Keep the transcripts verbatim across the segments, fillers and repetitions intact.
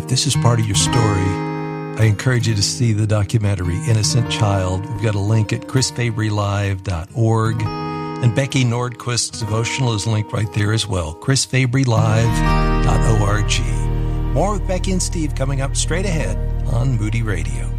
this is part of your story, I encourage you to see the documentary Innocent Child. We've got a link at chris fabry live dot org. And Becky Nordquist's devotional is linked right there as well, chris fabry live dot org. More with Becky and Steve coming up straight ahead on Moody Radio.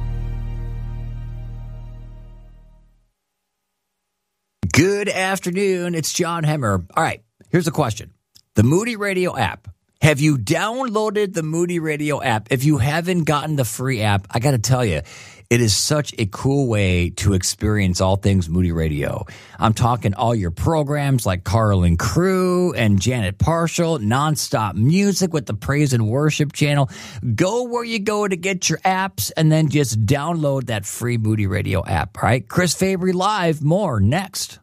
Good afternoon. It's John Hemmer. All right, here's a question. The Moody Radio app. Have you downloaded the Moody Radio app? If you haven't gotten the free app, I got to tell you, it is such a cool way to experience all things Moody Radio. I'm talking all your programs like Carl and Crew and Janet Partial, nonstop music with the Praise and Worship channel. Go where you go to get your apps and then just download that free Moody Radio app, all right? Chris Fabry Live, more next.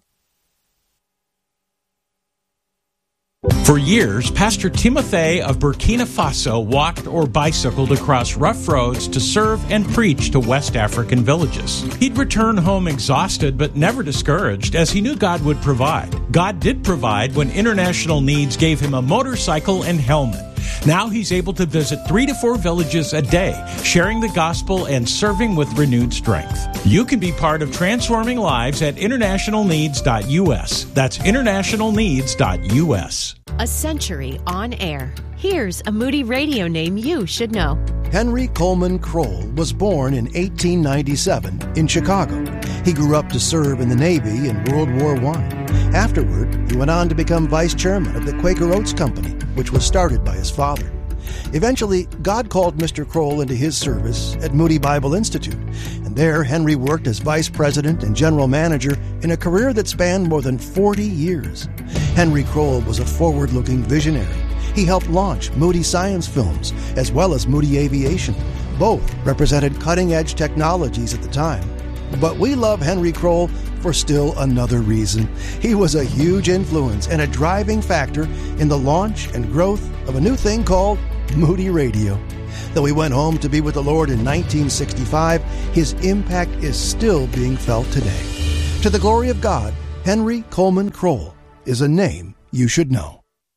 For years, Pastor Timothy of Burkina Faso walked or bicycled across rough roads to serve and preach to West African villages. He'd return home exhausted but never discouraged, as he knew God would provide. God did provide when International Needs gave him a motorcycle and helmet. Now he's able to visit three to four villages a day, sharing the gospel and serving with renewed strength. You can be part of transforming lives at international needs dot U S. That's international needs dot U S. A century on air. Here's a Moody Radio name you should know. Henry Coleman Kroll was born in eighteen ninety-seven in Chicago. He grew up to serve in the Navy in World War One. Afterward, he went on to become vice chairman of the Quaker Oats Company, which was started by his father. Eventually, God called Mister Kroll into his service at Moody Bible Institute, and there Henry worked as vice president and general manager in a career that spanned more than forty years. Henry Kroll was a forward-looking visionary. He helped launch Moody Science Films as well as Moody Aviation. Both represented cutting-edge technologies at the time. But we love Henry Kroll for still another reason. He was a huge influence and a driving factor in the launch and growth of a new thing called Moody Radio. Though he went home to be with the Lord in nineteen sixty-five, his impact is still being felt today. To the glory of God, Henry Coleman Kroll is a name you should know.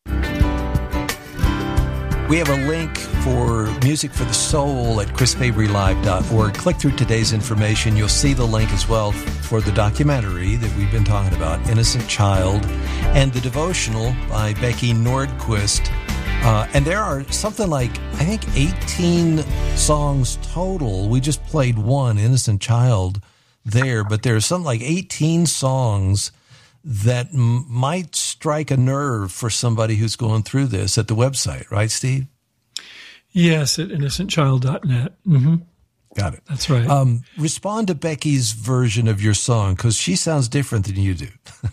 We have a link for Music for the Soul at chris fabry live dot org. Click through today's information. You'll see the link as well for the documentary that we've been talking about, Innocent Child, and the devotional by Becky Nordquist. Uh, and there are something like, I think, eighteen songs total. We just played one, Innocent Child, there, but there's something like eighteen songs that m- might strike a nerve for somebody who's going through this at the website, right, Steve? Yes, at innocent child dot net. Mm-hmm. Got it. That's right. Um, respond to Becky's version of your song, because she sounds different than you do.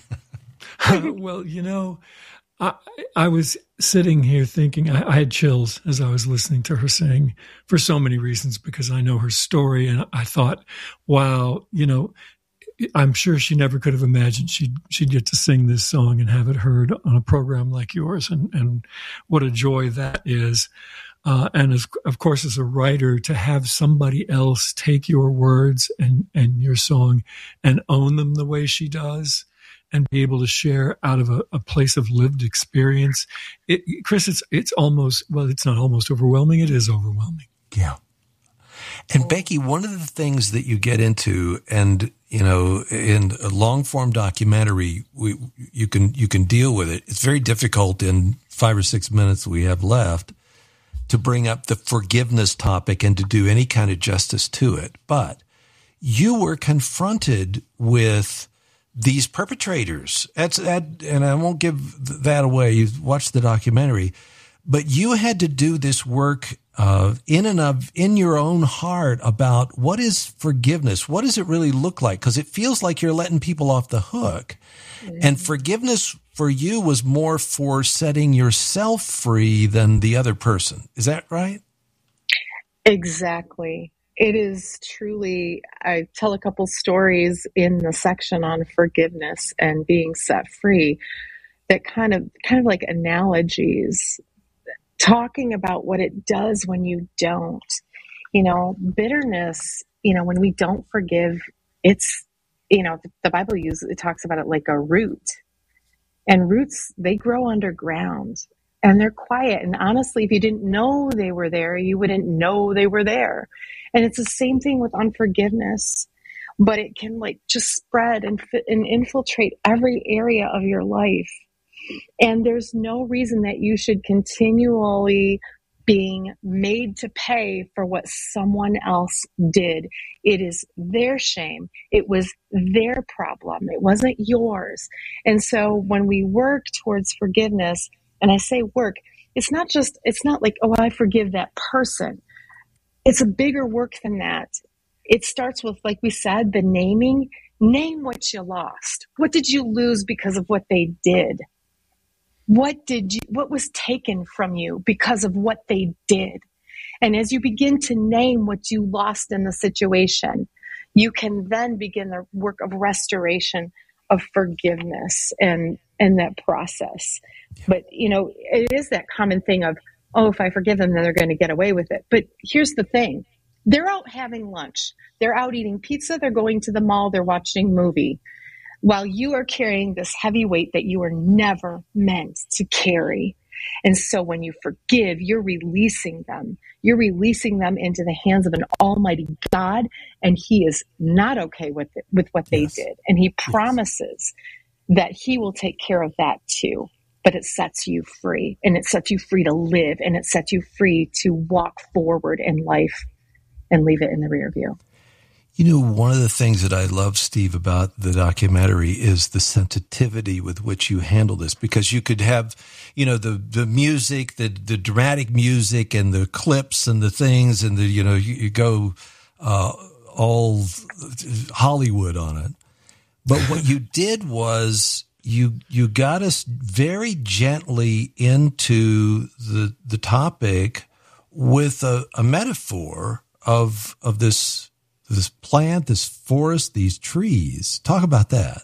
Well, you know, I, I was sitting here thinking, I, I had chills as I was listening to her sing for so many reasons, because I know her story, and I thought, wow, you know, I'm sure she never could have imagined she'd, she'd get to sing this song and have it heard on a program like yours. And, and what a joy that is. Uh, and as, of course, as a writer, to have somebody else take your words and, and your song and own them the way she does and be able to share out of a, a place of lived experience. It, Chris, it's, it's almost, well, it's not almost overwhelming. It is overwhelming. Yeah. And Becky, one of the things that you get into, and you know, in a long form documentary, we you can you can deal with it. It's very difficult in five or six minutes we have left to bring up the forgiveness topic and to do any kind of justice to it. But you were confronted with these perpetrators. That's that, and I won't give that away. You watched the documentary, but you had to do this work Uh, in and of, in your own heart about what is forgiveness? What does it really look like? Because it feels like you're letting people off the hook. Mm-hmm. And forgiveness for you was more for setting yourself free than the other person. Is that right? Exactly. It is truly, I tell a couple stories in the section on forgiveness and being set free that kind of, kind of like analogies, talking about what it does when you don't, you know, bitterness, you know, when we don't forgive, it's, you know, the, the Bible uses, it talks about it like a root, and roots, they grow underground. and they're quiet. And honestly, if you didn't know they were there, you wouldn't know they were there. And it's the same thing with unforgiveness, but it can like just spread and fit and infiltrate every area of your life. And there's no reason that you should continually being made to pay for what someone else did. It is their shame. It was their problem. It wasn't yours. And so when we work towards forgiveness, and I say work, it's not just, it's not like, oh, I forgive that person. It's a bigger work than that. It starts with, like we said, the naming. Name what you lost. What did you lose because of what they did? What did you, what was taken from you because of what they did? And as you begin to name what you lost in the situation, you can then begin the work of restoration, of forgiveness, and, and that process. But, you know, it is that common thing of, oh, if I forgive them, then they're going to get away with it. But here's the thing. They're out having lunch. They're out eating pizza. They're going to the mall. They're watching a movie, while you are carrying this heavy weight that you were never meant to carry. And so when you forgive, you're releasing them. You're releasing them into the hands of an almighty God, and he is not okay with it, with what they yes. did. And he promises yes. that he will take care of that too. But it sets you free, and it sets you free to live, and it sets you free to walk forward in life and leave it in the rear view. You know, one of the things that I love, Steve, about the documentary is the sensitivity with which you handle this, because you could have, you know, the, the music, the, the dramatic music and the clips and the things and the, you know, you, you go, uh, all Hollywood on it. But what you did was you, you got us very gently into the, the topic with a, a metaphor of, of this, this plant, this forest, these trees. Talk about that.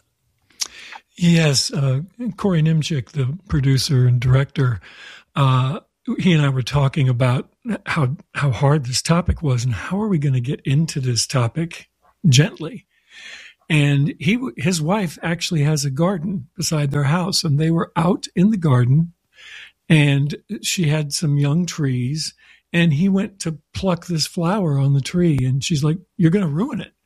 Yes. Uh, Corey Nimchik, the producer and director, uh, he and I were talking about how, how hard this topic was and how are we going to get into this topic gently. And he, his wife actually has a garden beside their house, and they were out in the garden, and she had some young trees. And he went to pluck this flower on the tree, and she's like, "You're going to ruin it."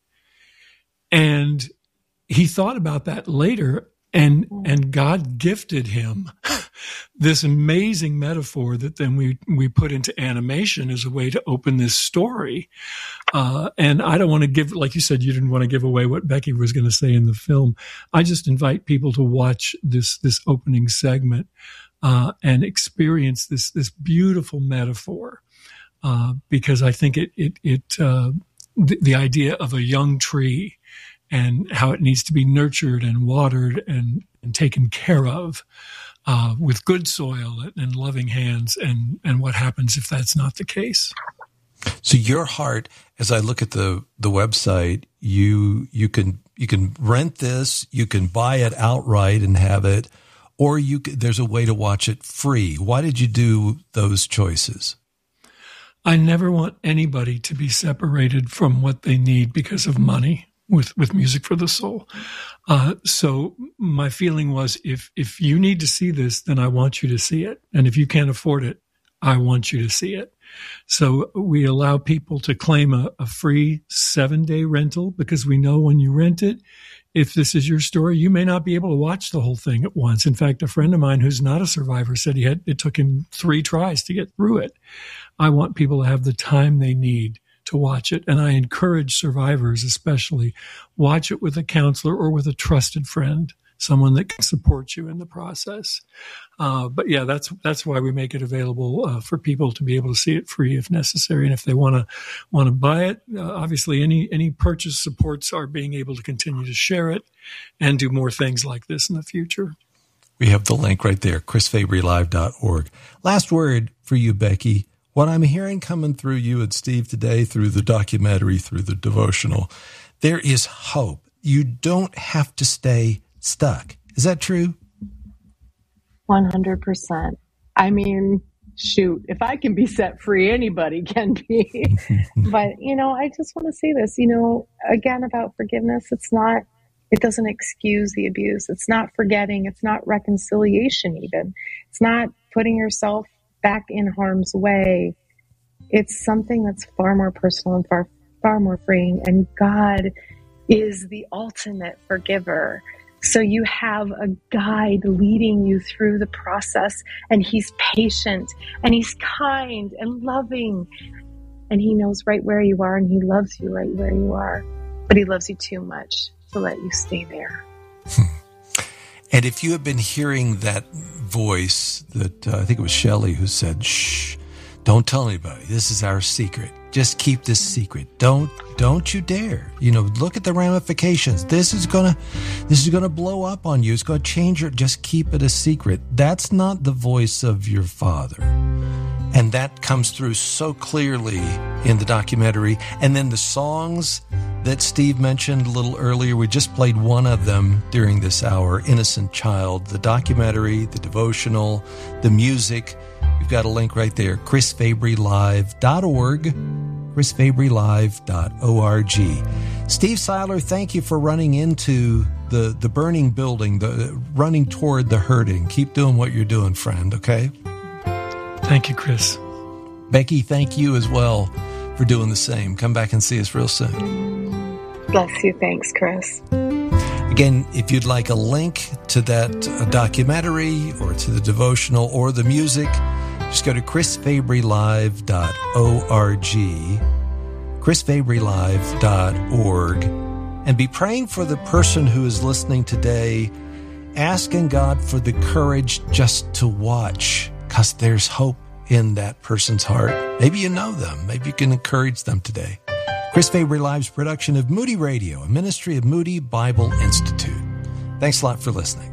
And he thought about that later, and and God gifted him this amazing metaphor that then we we put into animation as a way to open this story. Uh, and I don't want to give, like you said, you didn't want to give away what Becky was going to say in the film. I just invite people to watch this this opening segment uh, and experience this this beautiful metaphor. Uh, because I think it, it, it, uh, the, the idea of a young tree and how it needs to be nurtured and watered and, and taken care of, uh, with good soil and loving hands, and, and what happens if that's not the case. So your heart, as I look at the, the website, you, you can, you can rent this, you can buy it outright and have it, or you, there's a way to watch it free. Why did you do those choices? I never want anybody to be separated from what they need because of money with, with Music for the Soul. Uh, so my feeling was, if, if you need to see this, then I want you to see it. And if you can't afford it, I want you to see it. So we allow people to claim a, a free seven day rental, because we know when you rent it, if this is your story, you may not be able to watch the whole thing at once. In fact, a friend of mine who's not a survivor said he had, it took him three tries to get through it. I want people to have the time they need to watch it. And I encourage survivors, especially, watch it with a counselor or with a trusted friend, someone that can support you in the process. Uh, but yeah, that's, that's why we make it available uh, for people to be able to see it free if necessary. And if they want to, want to buy it, uh, obviously any, any purchase supports our being able to continue to share it and do more things like this in the future. We have the link right there, chris fabry live dot org. Last word for you, Becky. What I'm hearing coming through you and Steve today, through the documentary, through the devotional, there is hope. You don't have to stay stuck. Is that true? one hundred percent. I mean, shoot, if I can be set free, anybody can be. But, you know, I just want to say this, you know, again, about forgiveness. It's not, it doesn't excuse the abuse. It's not forgetting. It's not reconciliation even. It's not putting yourself back in harm's way. It's something that's far more personal and far, far more freeing. And God is the ultimate forgiver. So you have a guide leading you through the process, and he's patient and he's kind and loving, and he knows right where you are, and he loves you right where you are, but he loves you too much to let you stay there. And if you have been hearing that voice that uh, I think it was Shelley who said, shh, don't tell anybody. This is our secret. Just keep this secret. Don't, don't you dare. You know, look at the ramifications. This is gonna, this is gonna blow up on you. It's gonna change your, just keep it a secret. That's not the voice of your Father. And that comes through so clearly in the documentary. And then the songs that Steve mentioned a little earlier, we just played one of them during this hour, Innocent Child, the documentary, the devotional, the music. You've got a link right there, chris fabry live dot org, chris fabry live dot org. Steve Seiler, thank you for running into the, the burning building, the running toward the hurting. Keep doing what you're doing, friend, okay? Thank you, Chris. Becky, thank you as well for doing the same. Come back and see us real soon. Bless you. Thanks, Chris. Again, if you'd like a link to that uh, documentary or to the devotional or the music, just go to chris fabry live dot org, chris fabry live dot org, and be praying for the person who is listening today, asking God for the courage just to watch, because there's hope in that person's heart. Maybe you know them. Maybe you can encourage them today. Chris Fabry Live's production of Moody Radio, a ministry of Moody Bible Institute. Thanks a lot for listening.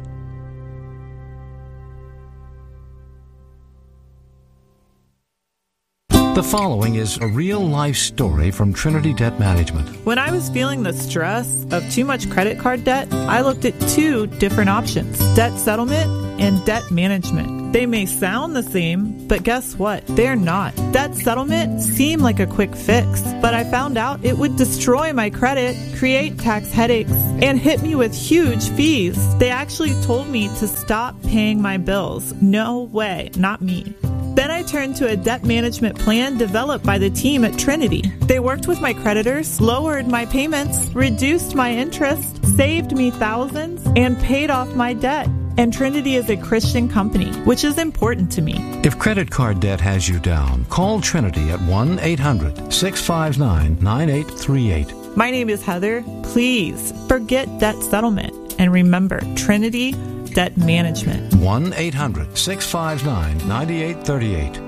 The following is a real-life story from Trinity Debt Management. When I was feeling the stress of too much credit card debt, I looked at two different options: debt settlement and debt management. They may sound the same, but guess what? They're not. Debt settlement seemed like a quick fix, but I found out it would destroy my credit, create tax headaches, and hit me with huge fees. They actually told me to stop paying my bills. No way, not me. Then I turned to a debt management plan developed by the team at Trinity. They worked with my creditors, lowered my payments, reduced my interest, saved me thousands, and paid off my debt. And Trinity is a Christian company, which is important to me. If credit card debt has you down, call Trinity at one eight hundred six five nine nine eight three eight. My name is Heather. Please forget debt settlement and remember Trinity Debt Management. one eight hundred six five nine nine eight three eight.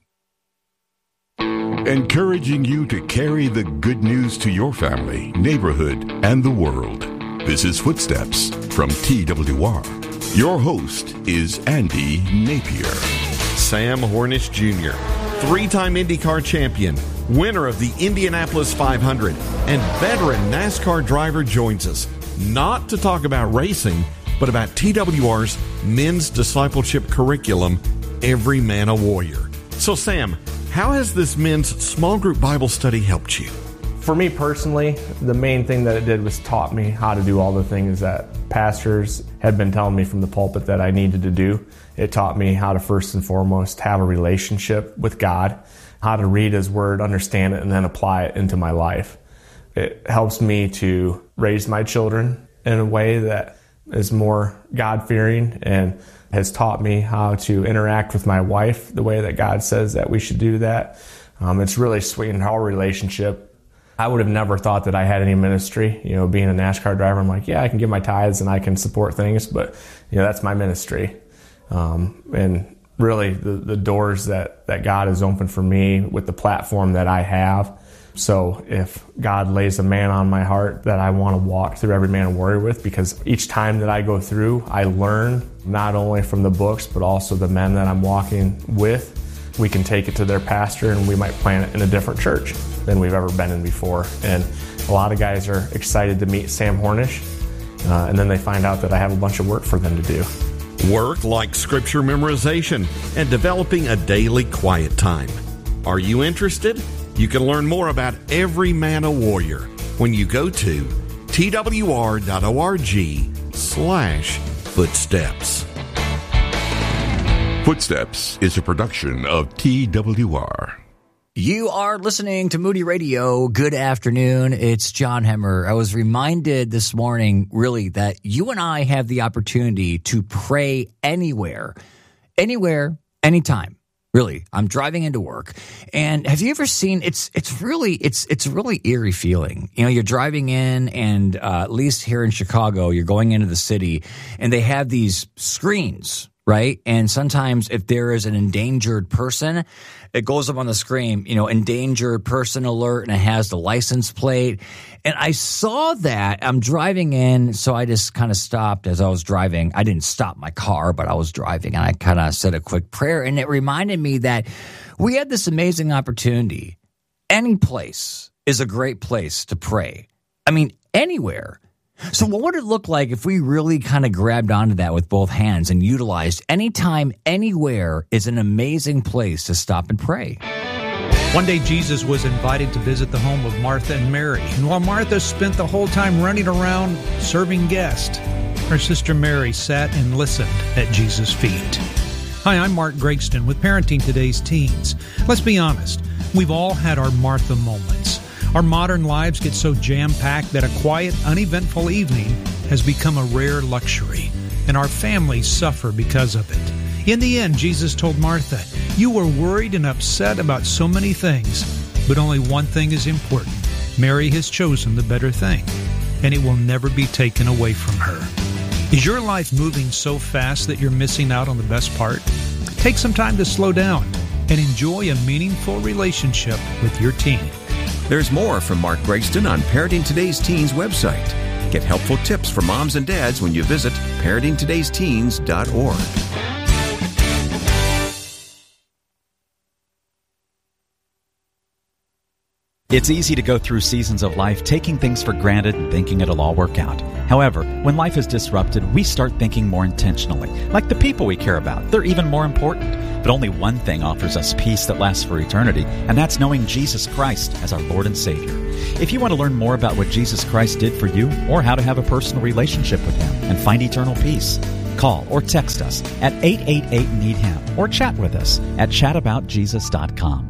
Encouraging you to carry the good news to your family, neighborhood, and the world. This is Footsteps from T W R. Your host is Andy Napier. Sam Hornish Junior, three-time IndyCar champion, winner of the Indianapolis five hundred, and veteran NASCAR driver joins us, not to talk about racing, but about T W R's men's discipleship curriculum, Every Man a Warrior. So Sam, how has this men's small group Bible study helped you? For me personally, the main thing that it did was taught me how to do all the things that pastors had been telling me from the pulpit that I needed to do. It taught me how to first and foremost have a relationship with God, how to read His Word, understand it, and then apply it into my life. It helps me to raise my children in a way that is more God-fearing and has taught me how to interact with my wife the way that God says that we should do that. Um, it's really sweetened our relationship. I would have never thought that I had any ministry. You know, being a NASCAR driver, I'm like, yeah, I can give my tithes and I can support things, but you know, that's my ministry. Um, and really the, the doors that, that God has opened for me with the platform that I have. So if God lays a man on my heart that I want to walk through Every Man a Warrior with, because each time that I go through, I learn not only from the books, but also the men that I'm walking with. We can take it to their pastor and we might plant it in a different church than we've ever been in before. And a lot of guys are excited to meet Sam Hornish, uh, and then they find out that I have a bunch of work for them to do. Work like scripture memorization and developing a daily quiet time. Are you interested? You can learn more about Every Man a Warrior when you go to twr.org slash footsteps. Footsteps is a production of T W R. You are listening to Moody Radio. Good afternoon. It's John Hemmer. I was reminded this morning, really, that you and I have the opportunity to pray anywhere, anywhere, anytime. Really, I'm driving into work, and have you ever seen? It's it's really it's it's a really eerie feeling. You know, you're driving in, and uh, at least here in Chicago, you're going into the city, and they have these screens, right? And sometimes, if there is an endangered person, it goes up on the screen, you know, endangered person alert, and it has the license plate. And I saw that. I'm driving in, so I just kind of stopped as I was driving. I didn't stop my car, but I was driving, and I kind of said a quick prayer. And it reminded me that we had this amazing opportunity. Any place is a great place to pray. I mean, anywhere. So what would it look like if we really kind of grabbed onto that with both hands and utilized anytime, anywhere is an amazing place to stop and pray? One day Jesus was invited to visit the home of Martha and Mary. And while Martha spent the whole time running around serving guests, her sister Mary sat and listened at Jesus' feet. Hi, I'm Mark Gregston with Parenting Today's Teens. Let's be honest, we've all had our Martha moments. Our modern lives get so jam-packed that a quiet, uneventful evening has become a rare luxury, and our families suffer because of it. In the end, Jesus told Martha, "You were worried and upset about so many things, but only one thing is important. Mary has chosen the better thing, and it will never be taken away from her." Is your life moving so fast that you're missing out on the best part? Take some time to slow down and enjoy a meaningful relationship with your teen. There's more from Mark Gregston on Parenting Today's Teens website. Get helpful tips for moms and dads when you visit parenting todays teens dot org. It's easy to go through seasons of life taking things for granted and thinking it'll all work out. However, when life is disrupted, we start thinking more intentionally. Like the people we care about, they're even more important. But only one thing offers us peace that lasts for eternity, and that's knowing Jesus Christ as our Lord and Savior. If you want to learn more about what Jesus Christ did for you or how to have a personal relationship with Him and find eternal peace, call or text us at eight eight eight, need him or chat with us at chat about jesus dot com.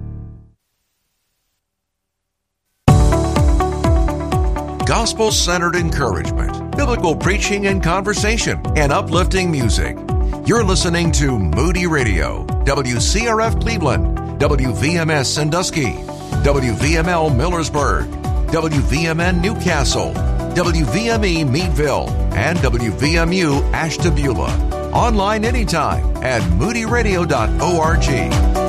Gospel-centered encouragement, biblical preaching and conversation, and uplifting music. You're listening to Moody Radio, W C R F Cleveland, W V M S Sandusky, W V M L Millersburg, W V M N Newcastle, W V M E Meadville, and W V M U Ashtabula. Online anytime at moody radio dot org.